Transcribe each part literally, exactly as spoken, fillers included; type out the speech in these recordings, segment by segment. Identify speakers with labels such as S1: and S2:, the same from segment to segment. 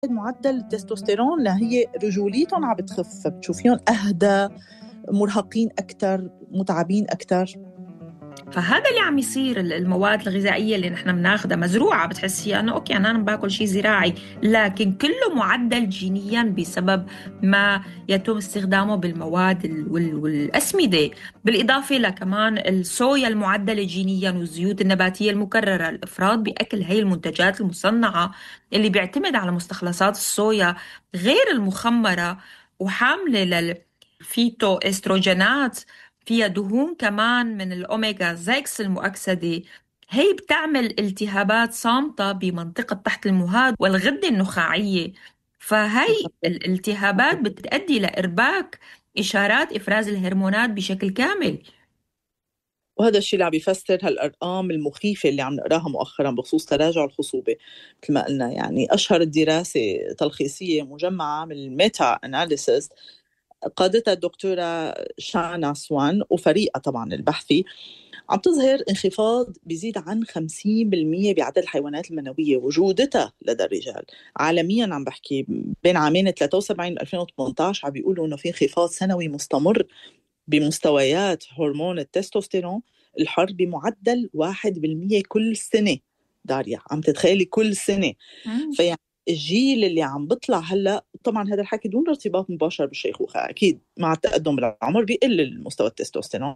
S1: معدل التستوستيرون اللي هي رجوليتهم عم بتخف، فبتشوفيهم أهدى، مرهقين أكتر، متعبين أكتر.
S2: فهذا اللي عم يصير. المواد الغذائية اللي نحن بناخدها مزروعة، بتحسي أنه أوكي أنا باكل شيء زراعي، لكن كله معدل جينيا بسبب ما يتم استخدامه بالمواد والأسمدة، بالإضافة لكمان الصويا المعدلة جينيا والزيوت النباتية المكررة. الإفراط بأكل هاي المنتجات المصنعة اللي بيعتمد على مستخلصات الصويا غير المخمرة وحاملة للفيتو استروجينات، فيها دهون كمان من الأوميغا ستة المؤكسدة. هي بتعمل التهابات صامتة بمنطقة تحت المهاد والغدة النخاعية، فهي الالتهابات بتؤدي لإرباك إشارات إفراز الهرمونات بشكل كامل.
S1: وهذا الشيء اللي عم بيفسر هالأرقام المخيفة اللي عم نقراها مؤخرا بخصوص تراجع الخصوبة. مثل ما قلنا يعني أشهر الدراسة تلخيصية مجمعة من الميتا أناليسيس قادتها الدكتورة شانا سوان وفريقها طبعا البحثي، عم تظهر انخفاض بيزيد عن خمسين بالمية بعدد الحيوانات المنوية وجودتها لدى الرجال عالميا. عم بحكي بين عامين ثلاثة وسبعين و ألفين وثمانية عشر عم بيقولوا انه في انخفاض سنوي مستمر بمستويات هرمون التستوستيرون الحر بمعدل واحد بالمية كل سنة. داريا عم تتخيلي كل سنة؟ فيعني الجيل اللي عم بطلع هلا، طبعا هذا الحكي دون ارتباط مباشر بالشيخوخة، اكيد مع التقدم بالعمر بيقل المستوى التستوستيرون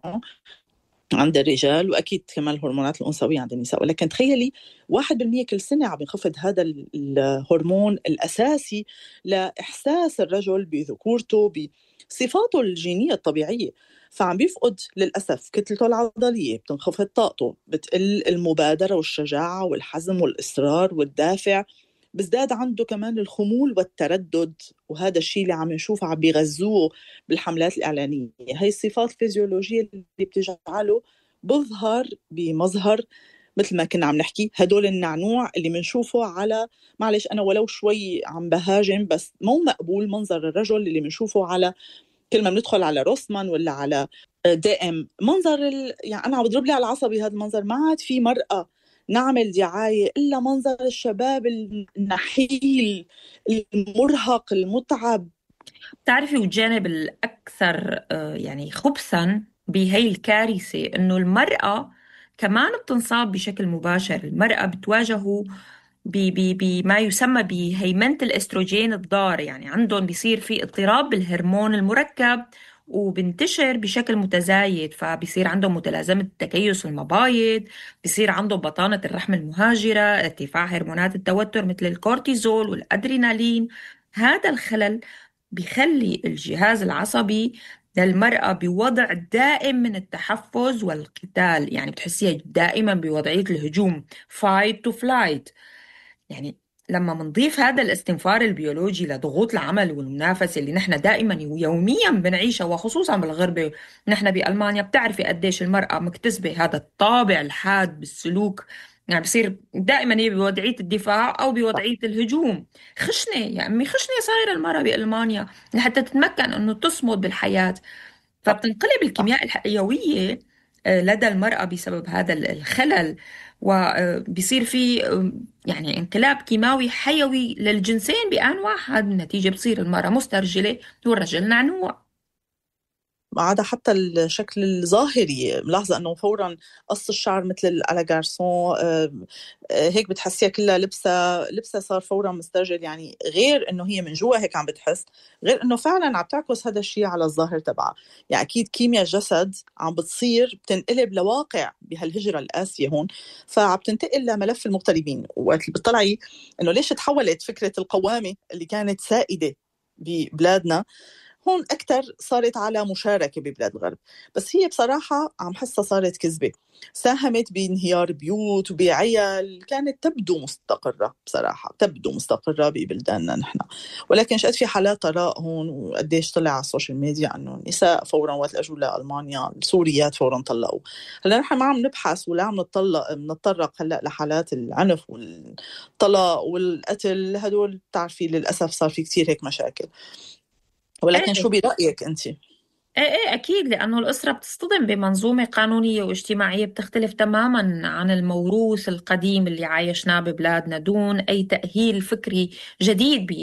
S1: عند الرجال، واكيد كمان الهرمونات الانثويه عند النساء، ولكن تخيلي واحد بالمية كل سنه عم ينخفض هذا الهرمون الاساسي لاحساس الرجل بذكورته بصفاته الجينيه الطبيعيه. فعم بيفقد للاسف كتلته العضليه، بتنخفض طاقته، بتقل المبادره والشجاعه والحزم والاصرار والدافع، بزداد عنده كمان الخمول والتردد. وهذا الشيء اللي عم نشوفه عم بيغذوه بالحملات الإعلانية. هاي الصفات الفيزيولوجية اللي بتجعله بظهر بمظهر مثل ما كنا عم نحكي هدول النعنوع اللي بنشوفه على، معلش أنا ولو شوي عم بهاجم، بس مو مقبول منظر الرجل اللي بنشوفه على كل ما بندخل على روسمان ولا على دي ام. منظر ال... يعني أنا عم بضرب لي على العصبي هذا المنظر. ما عاد في مرأة نعمل دعاية إلا منظر الشباب النحيل المرهق المتعب.
S2: بتعرفي والجانب الأكثر آه، يعني خبثا بهي الكارثة إنه المرأة كمان بتنصاب بشكل مباشر. المرأة بتواجهوا ب- ب- بما يسمى بهيمنة الأستروجين الضار، يعني عندهم بيصير في اضطراب بالهرمون المركب وبنتشر بشكل متزايد، فبيصير عندهم متلازمة تكيس المبايض، بيصير عندهم بطانة الرحم المهاجرة، ارتفاع هرمونات التوتر مثل الكورتيزول والأدرينالين. هذا الخلل بيخلي الجهاز العصبي للمرأة بوضع دائم من التحفز والقتال، يعني بتحسيها دائما بوضعية الهجوم fight to flight. يعني لما منضيف هذا الاستنفار البيولوجي لضغوط العمل والمنافسة اللي نحن دائما يوميا بنعيشها، وخصوصا بالغربة، نحن بألمانيا بتعرفي قديش المرأة مكتسبة هذا الطابع الحاد بالسلوك، يعني بصير دائما هي بوضعية الدفاع أو بوضعية الهجوم. خشنة يا أمي، خشنة صايرة المرأة بألمانيا لحتى تتمكن أنه تصمد بالحياة. فبتنقلب الكيمياء الحيوية آه، لدى المرأة بسبب هذا الخلل، وبيصير في آه، يعني انقلاب كيماوي حيوي للجنسين بآن واحد. النتيجة بتصير المرأة مسترجلة والرجل نعنوع.
S1: ما عدا حتى الشكل الظاهري، ملاحظة أنه فورا قص الشعر مثل على جارسون، آه، آه، هيك بتحسيها كلها لبسة لبسة صار فورا مسترجل. يعني غير أنه هي من جوا هيك عم بتحس، غير أنه فعلا عم تعكس هذا الشيء على الظاهر تبعها. يعني أكيد كيمياء الجسد عم بتصير بتنقلب لواقع بهالهجرة القاسية هون، فعم تنتقل لملف المغتربين. وقت اللي بتطلعي أنه ليش تحولت فكرة القوامة اللي كانت سائدة ببلادنا هون أكتر صارت على مشاركة ببلاد الغرب. بس هي بصراحة عم حسها صارت كذبة، ساهمت بانهيار بيوت وبعيال كانت تبدو مستقرة. بصراحة تبدو مستقرة ببلداننا نحن، ولكن شقد في حالات طلاق هون، وقديش طلع على السوشيال ميديا أنه النساء فورا وقت أجوا لألمانيا السوريات فورا طلقوا. هلا نحن ما عم نبحث ولا عم نتطلق نتطرق هلا لحالات العنف والطلاق والقتل، هدول بتعرفي للأسف صار في كتير هيك مشاكل. ولكن
S2: ايه،
S1: شو برأيك أنت؟
S2: ايه ايه اكيد، لانه الاسره بتصطدم بمنظومه قانونيه واجتماعيه بتختلف تماما عن الموروث القديم اللي عايشناه ببلادنا دون اي تاهيل فكري جديد